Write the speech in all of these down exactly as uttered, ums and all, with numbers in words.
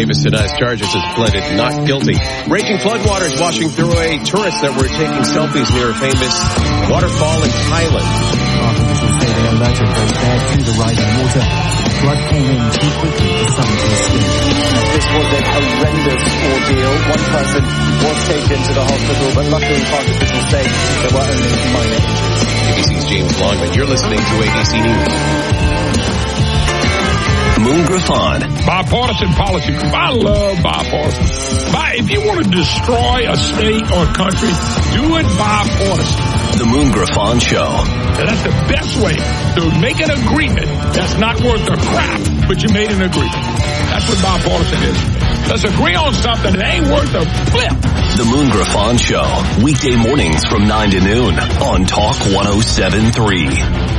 Davis denies charges, has pleaded not guilty. Raging floodwaters washing through a tourists that were taking selfies near a famous waterfall in Thailand. Officials say they alerted those there to the rising water. Flood came in too quickly for some to escape. This was a horrendous ordeal. One person was taken to the hospital, but luckily park officials say there were only minor injuries. A B C's James Longman. You're listening to A B C News. Moon Griffon. Bipartisan politics. I love bipartisan. By, if you want to destroy a state or a country, do it bipartisan. The Moon Griffon Show. And that's the best way to make an agreement that's not worth a crap, but you made an agreement. That's what bipartisan is. Let's agree on something that ain't worth a flip. The Moon Griffon Show. Weekday mornings from nine to noon on Talk one oh seven point three.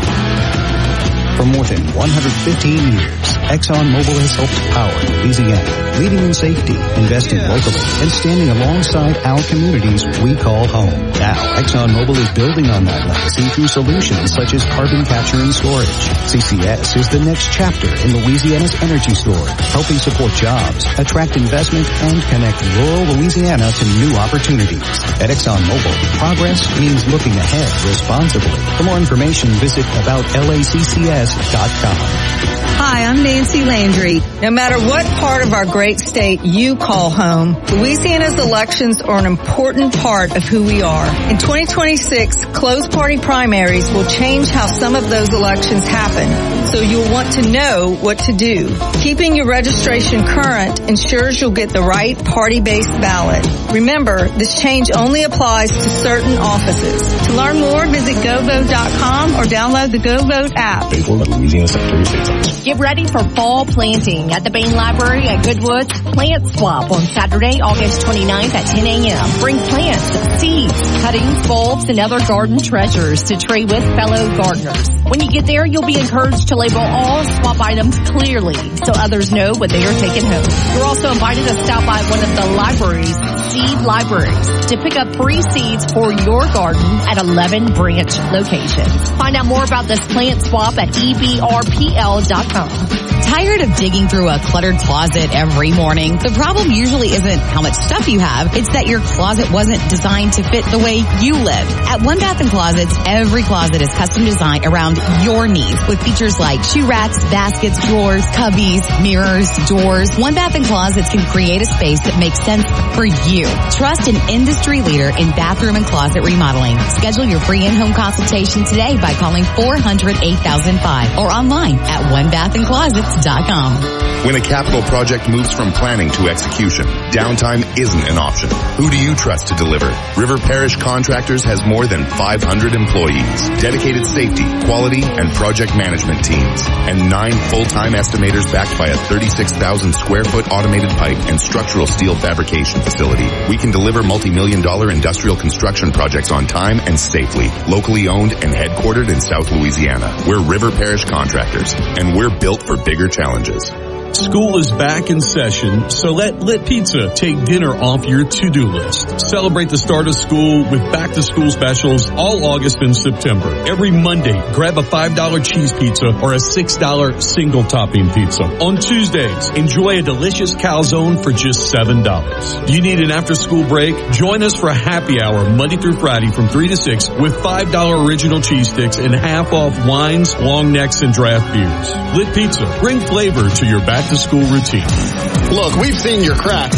For more than one hundred fifteen years, ExxonMobil has helped power Louisiana, leading in safety, investing locally, and standing alongside our communities we call home. Now, ExxonMobil is building on that legacy through solutions such as carbon capture and storage. C C S is the next chapter in Louisiana's energy story, helping support jobs, attract investment, and connect rural Louisiana to new opportunities. At ExxonMobil, progress means looking ahead responsibly. For more information, visit about L A C C S dot com. Hi, I'm Nancy Landry. No matter what part of our great state you call home, Louisiana's elections are an important part of who we are. In twenty twenty-six, closed party primaries will change how some of those elections happen, so you'll want to know what to do. Keeping your registration current ensures you'll get the right party-based ballot. Remember, this change only applies to certain offices. To learn more, visit go vote dot com or download the GoVote app. Louisiana Secretary of State. Get ready for fall planting at the Bain Library at Goodwood's Plant Swap on Saturday, August twenty-ninth at ten a.m. Bring plants, seeds, cuttings, bulbs, and other garden treasures to trade with fellow gardeners. When you get there, you'll be encouraged to label all swap items clearly so others know what they are taking home. You're also invited to stop by one of the library's seed libraries to pick up free seeds for your garden at eleven branch locations. Find out more about this plant swap at E B R P L dot com. Tired of digging through a cluttered closet every morning? The problem usually isn't how much stuff you have. It's that your closet wasn't designed to fit the way you live. At One Bath and Closets, every closet is custom designed around your needs with features like shoe racks, baskets, drawers, cubbies, mirrors, doors. One Bath and Closets can create a space that makes sense for you. Trust an industry leader in bathroom and closet remodeling. Schedule your free in-home consultation today by calling four hundred, eight thousand five or online at one bath and closets dot com. When a capital project moves from planning to execution, downtime isn't an option. Who do you trust to deliver? River Parish Contractors has more than five hundred employees, dedicated safety, quality, and project management teams, and nine full-time estimators backed by a thirty-six thousand square foot automated pipe and structural steel fabrication facility. We can deliver multi-million dollar industrial construction projects on time and safely, locally owned and headquartered in South Louisiana. We're River Parish Contractors, and we're built for bigger challenges. School is back in session, so let Lit Pizza take dinner off your to-do list. Celebrate the start of school with back-to-school specials all August and September. Every Monday, grab a five dollar cheese pizza or a six dollar single-topping pizza. On Tuesdays, enjoy a delicious calzone for just seven dollars. You need an after-school break? Join us for a happy hour Monday through Friday from three to six with five dollar original cheese sticks and half off wines, long necks, and draft beers. Lit Pizza, bring flavor to your back to school routine. Look, we've seen your cracks.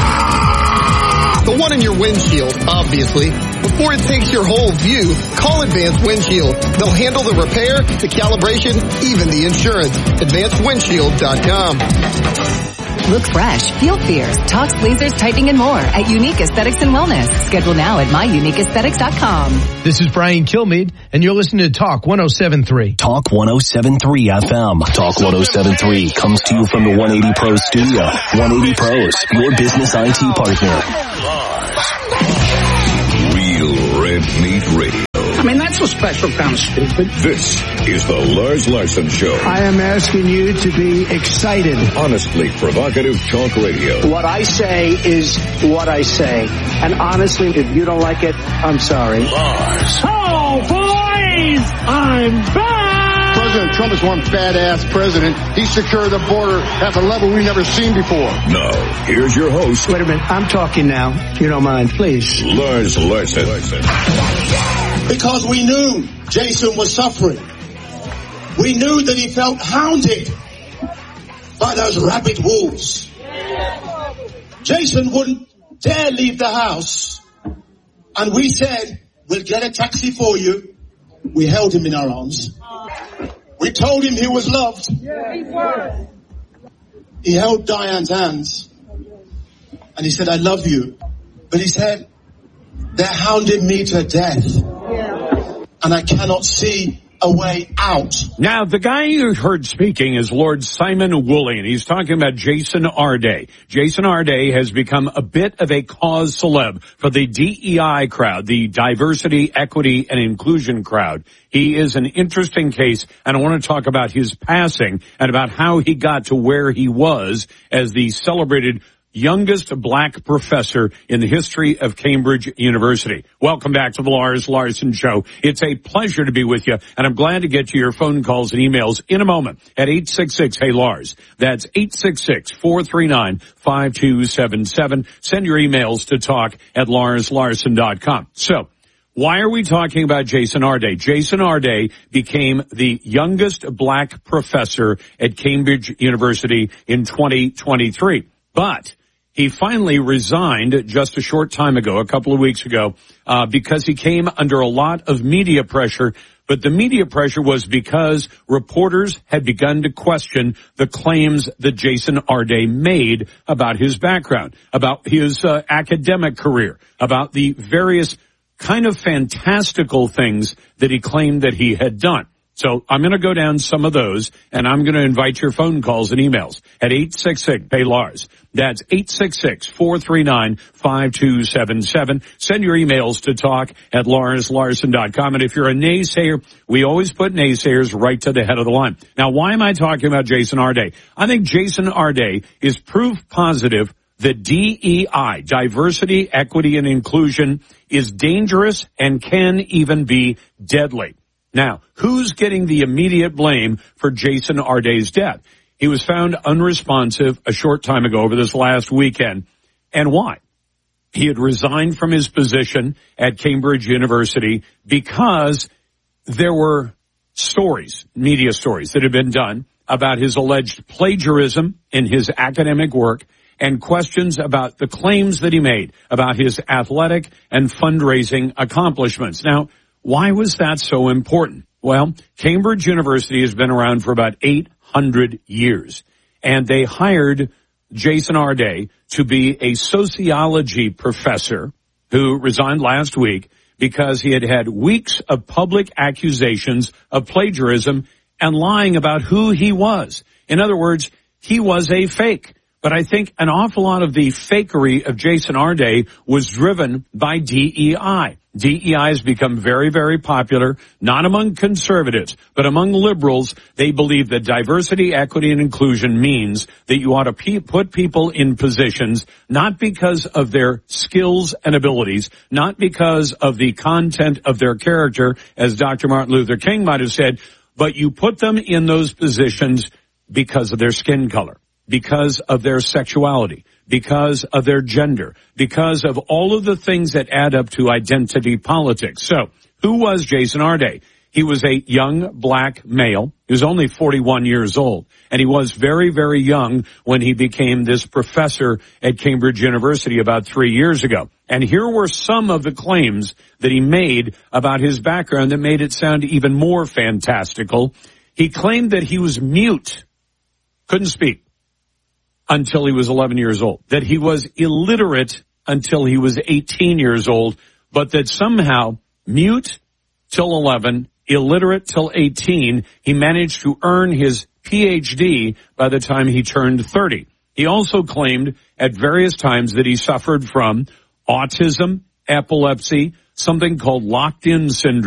Ah! The one in your windshield, obviously. Before it takes your whole view, call Advanced Windshield. They'll handle the repair, the calibration, even the insurance. advanced windshield dot com. Look fresh, feel fierce, talks, lasers, typing, and more at Unique Aesthetics and Wellness. Schedule now at my unique aesthetics dot com. This is Brian Kilmeade, and you're listening to Talk one oh seven point three. Talk one oh seven point three F M. Talk one oh seven point three comes to you from the one eighty Pros studio. one eighty Pros, your business I T partner. Real Red Meat Radio. I mean, that's a special kind of stupid. This is the Lars Larson Show. I am asking you to be excited. Honestly provocative talk radio. What I say is what I say. And honestly, if you don't like it, I'm sorry. Lars. Oh, boys! I'm back! President Trump is one badass president. He secured the border at the level we've never seen before. Now, here's your host. Wait a minute. I'm talking now. If you don't mind, please. Lars Larson. Because we knew Jason was suffering. We knew that he felt hounded by those rabid wolves. Jason wouldn't dare leave the house. And we said, we'll get a taxi for you. We held him in our arms. We told him he was loved. He held Diane's hands. And he said, I love you. But he said, they're hounding me to death. And I cannot see a way out. Now, the guy you heard speaking is Lord Simon Woolley, and he's talking about Jason Arday. Jason Arday has become a bit of a cause celeb for the D E I crowd, the diversity, equity, and inclusion crowd. He is an interesting case, and I want to talk about his passing and about how he got to where he was as the celebrated youngest black professor in the history of Cambridge University. Welcome back to the Lars Larson Show. It's a pleasure to be with you, and I'm glad to get to your phone calls and emails in a moment at eight six six, hey Lars. That's eight six six, four three nine, five two seven seven. Send your emails to talk at lars larson dot com. So, why are we talking about Jason Arday? Jason Arday became the youngest black professor at Cambridge University in twenty twenty-three. But he finally resigned just a short time ago, a couple of weeks ago, uh, because he came under a lot of media pressure. But the media pressure was because reporters had begun to question the claims that Jason Arday made about his background, about his uh, academic career, about the various kind of fantastical things that he claimed that he had done. So I'm going to go down some of those, and I'm going to invite your phone calls and emails at eight six six, hey Lars. That's eight six six, four three nine, five two seven seven. Send your emails to talk at lars larson dot com. And if you're a naysayer, we always put naysayers right to the head of the line. Now, why am I talking about Jason Arday? I think Jason Arday is proof positive that D E I, diversity, equity, and inclusion, is dangerous and can even be deadly. Now, who's getting the immediate blame for Jason Arday's death? He was found unresponsive a short time ago over this last weekend. And why? He had resigned from his position at Cambridge University because there were stories, media stories that had been done about his alleged plagiarism in his academic work and questions about the claims that he made about his athletic and fundraising accomplishments. Now, why was that so important? Well, Cambridge University has been around for about eight hundred years, and they hired Jason Arday to be a sociology professor who resigned last week because he had had weeks of public accusations of plagiarism and lying about who he was. In other words, he was a fake. But I think an awful lot of the fakery of Jason Arday was driven by D E I. D E I has become very, very popular, not among conservatives, but among liberals. They believe that diversity, equity, and inclusion means that you ought to pe- put people in positions not because of their skills and abilities, not because of the content of their character, as Doctor Martin Luther King might have said, but you put them in those positions because of their skin color, because of their sexuality, because of their gender, because of all of the things that add up to identity politics. So, who was Jason Arday? He was a young black male. He was only forty-one years old, and he was very, very young when he became this professor at Cambridge University about three years ago. And here were some of the claims that he made about his background that made it sound even more fantastical. He claimed that he was mute, couldn't speak until he was eleven years old, that he was illiterate until he was eighteen years old, but that somehow mute till eleven, illiterate till eighteen, he managed to earn his P H D by the time he turned thirty. He also claimed at various times that he suffered from autism, epilepsy, something called locked-in syndrome,